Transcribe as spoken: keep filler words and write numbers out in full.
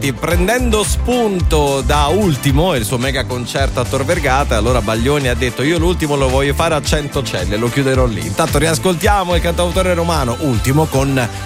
Senti, prendendo spunto da Ultimo e il suo mega concerto a Tor Vergata, allora Baglioni ha detto: io l'ultimo lo voglio fare a Centocelle, lo chiuderò lì. Intanto riascoltiamo il cantautore romano Ultimo con